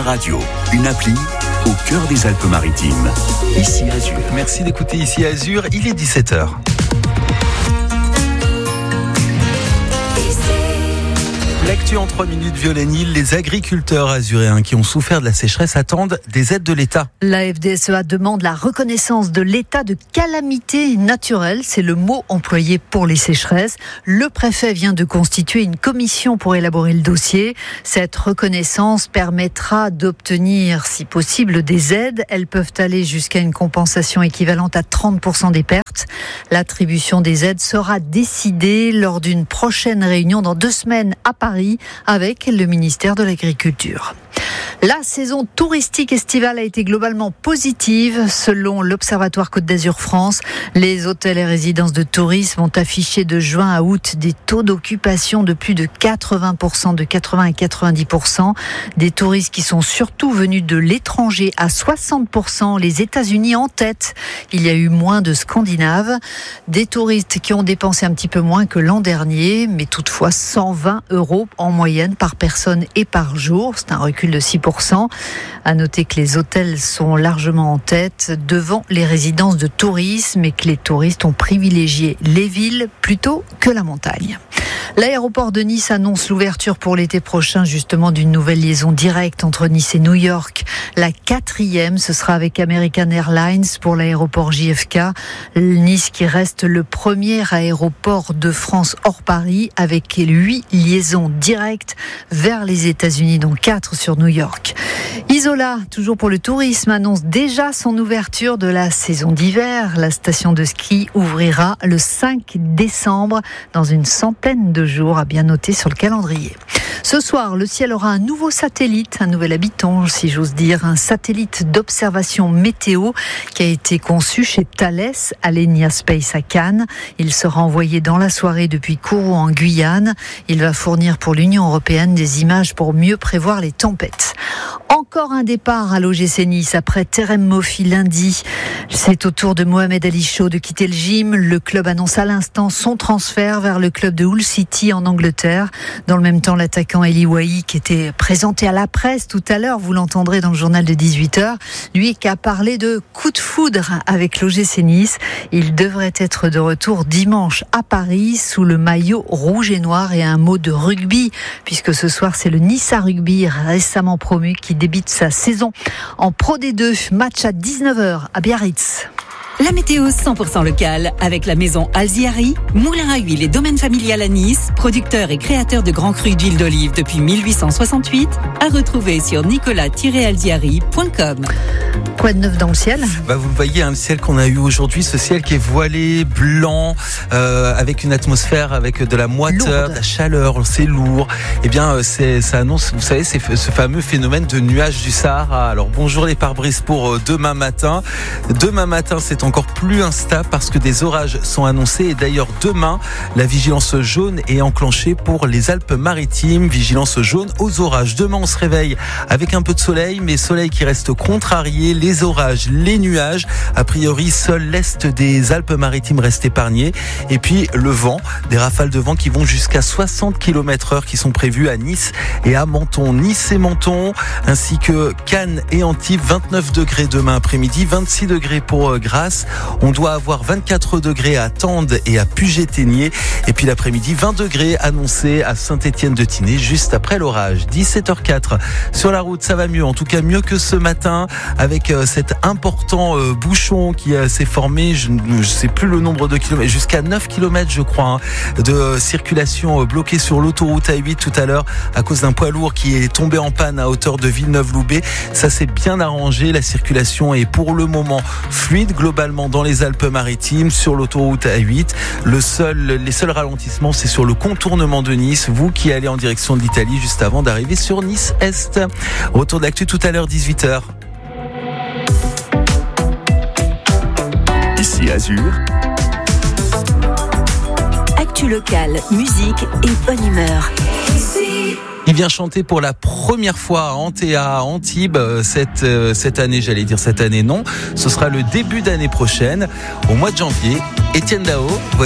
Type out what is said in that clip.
Radio, une appli au cœur des Alpes-Maritimes. Ici Azur. Merci d'écouter Ici Azur, il est 17h. L'actu en 3 minutes, Violaine-Île, les agriculteurs azuréens qui ont souffert de la sécheresse attendent des aides de l'État. La FDSEA demande la reconnaissance de l'état de calamité naturelle, c'est le mot employé pour les sécheresses. Le préfet vient de constituer une commission pour élaborer le dossier. Cette reconnaissance permettra d'obtenir, si possible, des aides. Elles peuvent aller jusqu'à une compensation équivalente à 30% des pertes. L'attribution des aides sera décidée lors d'une prochaine réunion dans 2 semaines à Paris avec le ministère de l'Agriculture. La saison touristique estivale a été globalement positive selon l'Observatoire Côte d'Azur France. Les hôtels et résidences de tourisme ont affiché de juin à août des taux d'occupation de plus de 80%, de 80 à 90%. Des touristes qui sont surtout venus de l'étranger à 60%, les États-Unis en tête. Il y a eu moins de Scandinaves. Des touristes qui ont dépensé un petit peu moins que l'an dernier, mais toutefois 120 € en moyenne par personne et par jour. C'est un recul de 6%. À noter que les hôtels sont largement en tête devant les résidences de tourisme et que les touristes ont privilégié les villes plutôt que la montagne. L'aéroport de Nice annonce l'ouverture pour l'été prochain justement d'une nouvelle liaison directe entre Nice et New York. La 4e, ce sera avec American Airlines pour l'aéroport JFK. Nice qui reste le premier aéroport de France hors Paris avec 8 liaisons directes vers les États-Unis, dont 4 sur New York. Isola, toujours pour le tourisme, annonce déjà son ouverture de la saison d'hiver. La station de ski ouvrira le 5 décembre dans une centaine de jours, à bien noter sur le calendrier. Ce soir, le ciel aura un nouveau satellite, un nouvel habitant, si j'ose dire, un satellite d'observation météo qui a été conçu chez Thales, Alenia Space à Cannes. Il sera envoyé dans la soirée depuis Kourou en Guyane. Il va fournir pour l'Union européenne des images pour mieux prévoir les tempêtes. Encore un départ à l'OGC Nice après Terem Moffi lundi. C'est au tour de Mohamed Ali Chaud de quitter le gym. Le club annonce à l'instant son transfert vers le club de Hull City en Angleterre. Dans le même temps, l'attaquant Eli Wahi, qui était présenté à la presse tout à l'heure, vous l'entendrez dans le journal de 18h, lui qui a parlé de coup de foudre avec l'OGC Nice. Il devrait être de retour dimanche à Paris sous le maillot rouge et noir et un mot de rugby, puisque ce soir c'est le Nice à rugby récemment promu qui débute sa saison en Pro D2. Match à 19h à Biarritz. La météo 100% locale avec la maison Alziari, moulin à huile et domaine familial à Nice, producteur et créateur de grands crus d'huile d'olive depuis 1868, à retrouver sur nicolas-alziari.com. Quoi de neuf dans le ciel ? Vous le voyez, le ciel qu'on a eu aujourd'hui, ce ciel qui est voilé, blanc, avec une atmosphère avec de la moiteur, de la chaleur, c'est lourd. Eh bien, ça annonce, vous savez, c'est ce fameux phénomène de nuages du Sahara. Alors bonjour les pare-brises pour demain matin. Demain matin, c'est encore plus instable parce que des orages sont annoncés. Et d'ailleurs, demain, la vigilance jaune est enclenchée pour les Alpes-Maritimes. Vigilance jaune aux orages. Demain, on se réveille avec un peu de soleil, mais soleil qui reste contrarié. Les orages, les nuages. A priori, seul l'est des Alpes-Maritimes reste épargné. Et puis, le vent, des rafales de vent qui vont jusqu'à 60 km/h qui sont prévues à Nice et à Menton. Nice et Menton, ainsi que Cannes et Antibes. 29 degrés demain après-midi, 26 degrés pour Grasse. On doit avoir 24 degrés à Tende et à Puget-Théniers. Et puis l'après-midi, 20 degrés annoncés à Saint-Étienne-de-Tinée, juste après l'orage. 17h04. Sur la route, ça va mieux. En tout cas, mieux que ce matin, avec cet important bouchon qui s'est formé. Je ne sais plus le nombre de kilomètres. Jusqu'à 9 km, je crois, de circulation bloquée sur l'autoroute A8 tout à l'heure à cause d'un poids lourd qui est tombé en panne à hauteur de Villeneuve-Loubet. Ça s'est bien arrangé. La circulation est pour le moment fluide. Globalement dans les Alpes-Maritimes, sur l'autoroute A8. Les seuls ralentissements, c'est sur le contournement de Nice, vous qui allez en direction de l'Italie juste avant d'arriver sur Nice-Est. Retour d'actu tout à l'heure, 18h. Ici Azur. Actu locale, musique et bonne humeur. Il vient chanter pour la première fois à Antea, à Antibes, cette année, j'allais dire cette année non. Ce sera le début d'année prochaine, au mois de janvier. Étienne Dao,